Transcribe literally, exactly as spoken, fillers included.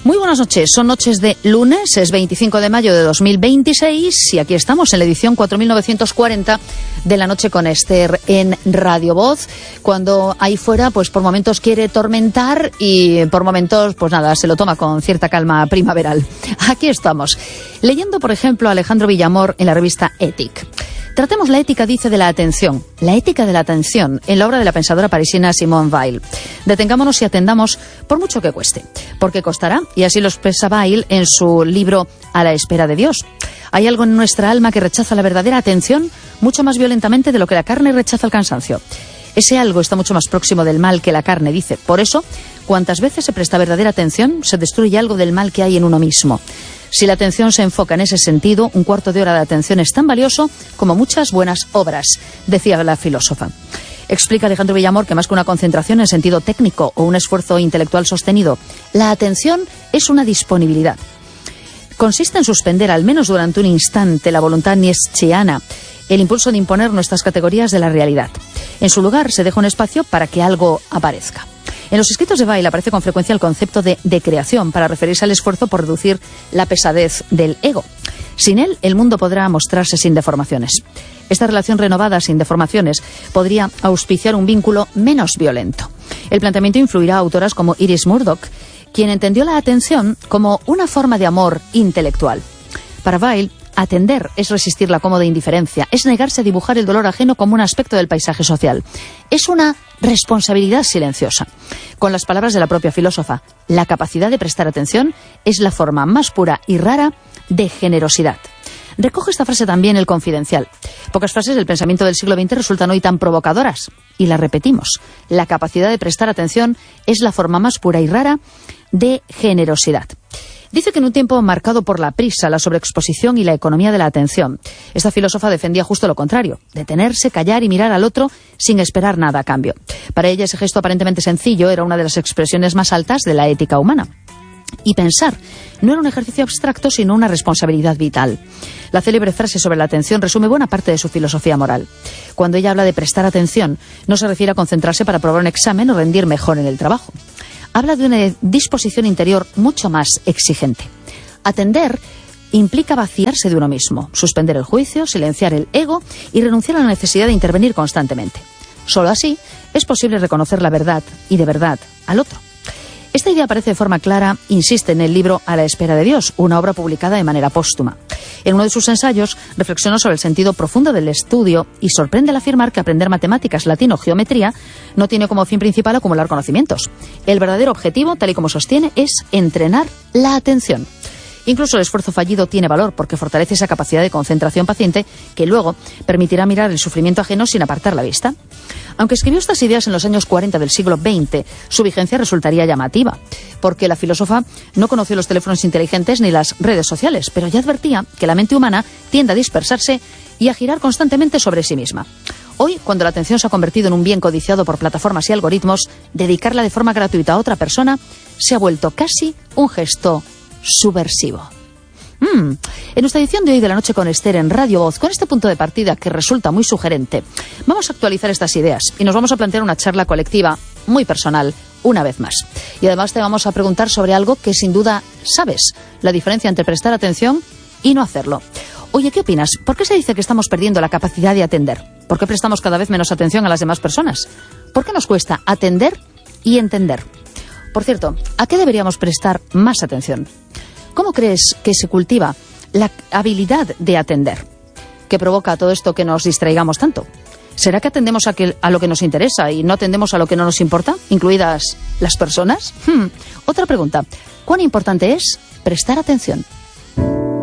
Muy buenas noches, son noches de lunes, es veinticinco de mayo de dos mil veintiséis y aquí estamos en la edición cuatro mil novecientos cuarenta de La Noche con Esther en Radio Voz, cuando ahí fuera pues por momentos quiere tormentar y por momentos pues nada, se lo toma con cierta calma primaveral. Aquí estamos, leyendo por ejemplo a Alejandro Villamor en la revista Ethic. Tratemos la ética, dice, de la atención. La ética de la atención en la obra de la pensadora parisina Simone Weil. Detengámonos y atendamos por mucho que cueste. Porque costará, y así lo expresa Weil en su libro A la espera de Dios. Hay algo en nuestra alma que rechaza la verdadera atención mucho más violentamente de lo que la carne rechaza el cansancio. Ese algo está mucho más próximo del mal que la carne, dice. Por eso, cuantas veces se presta verdadera atención, se destruye algo del mal que hay en uno mismo. Si la atención se enfoca en ese sentido, un cuarto de hora de atención es tan valioso como muchas buenas obras, decía la filósofa. Explica Alejandro Villamor que más que una concentración en sentido técnico o un esfuerzo intelectual sostenido, la atención es una disponibilidad. Consiste en suspender, al menos durante un instante, la voluntad nietzscheana, el impulso de imponer nuestras categorías de la realidad. En su lugar se deja un espacio para que algo aparezca. En los escritos de Weil aparece con frecuencia el concepto de decreación para referirse al esfuerzo por reducir la pesadez del ego. Sin él, el mundo podrá mostrarse sin deformaciones. Esta relación renovada sin deformaciones podría auspiciar un vínculo menos violento. El planteamiento influirá a autoras como Iris Murdoch, quien entendió la atención como una forma de amor intelectual. Para Weil, atender es resistir la cómoda indiferencia, es negarse a dibujar el dolor ajeno como un aspecto del paisaje social. Es una responsabilidad silenciosa. Con las palabras de la propia filósofa, la capacidad de prestar atención es la forma más pura y rara de generosidad. Recoge esta frase también El Confidencial. Pocas frases del pensamiento del siglo veinte resultan hoy tan provocadoras. Y la repetimos. La capacidad de prestar atención es la forma más pura y rara de generosidad. Dice que en un tiempo marcado por la prisa, la sobreexposición y la economía de la atención, esta filósofa defendía justo lo contrario, detenerse, callar y mirar al otro sin esperar nada a cambio. Para ella ese gesto aparentemente sencillo era una de las expresiones más altas de la ética humana. Y pensar no era un ejercicio abstracto, sino una responsabilidad vital. La célebre frase sobre la atención resume buena parte de su filosofía moral. Cuando ella habla de prestar atención, no se refiere a concentrarse para aprobar un examen o rendir mejor en el trabajo. Habla de una disposición interior mucho más exigente. Atender implica vaciarse de uno mismo, suspender el juicio, silenciar el ego y renunciar a la necesidad de intervenir constantemente. Solo así es posible reconocer la verdad y de verdad al otro. Esta idea aparece de forma clara, insiste en el libro A la espera de Dios, una obra publicada de manera póstuma. En uno de sus ensayos reflexionó sobre el sentido profundo del estudio y sorprende al afirmar que aprender matemáticas, latín o geometría no tiene como fin principal acumular conocimientos. El verdadero objetivo, tal y como sostiene, es entrenar la atención. Incluso el esfuerzo fallido tiene valor porque fortalece esa capacidad de concentración paciente que luego permitirá mirar el sufrimiento ajeno sin apartar la vista. Aunque escribió estas ideas en los años cuarenta del siglo veinte, su vigencia resultaría llamativa, porque la filósofa no conoció los teléfonos inteligentes ni las redes sociales, pero ya advertía que la mente humana tiende a dispersarse y a girar constantemente sobre sí misma. Hoy, cuando la atención se ha convertido en un bien codiciado por plataformas y algoritmos, dedicarla de forma gratuita a otra persona se ha vuelto casi un gesto subversivo. Mm. En nuestra edición de hoy de La Noche con Esther en Radio Voz, con este punto de partida que resulta muy sugerente, vamos a actualizar estas ideas y nos vamos a plantear una charla colectiva muy personal, una vez más. Y además te vamos a preguntar sobre algo que sin duda sabes, la diferencia entre prestar atención y no hacerlo. Oye, ¿qué opinas? ¿Por qué se dice que estamos perdiendo la capacidad de atender? ¿Por qué prestamos cada vez menos atención a las demás personas? ¿Por qué nos cuesta atender y entender? Por cierto, ¿a qué deberíamos prestar más atención? ¿Cómo crees que se cultiva la habilidad de atender? ¿Qué provoca todo esto que nos distraigamos tanto? ¿Será que atendemos a, que, a lo que nos interesa y no atendemos a lo que no nos importa, incluidas las personas? Hmm. Otra pregunta, ¿cuán importante es prestar atención?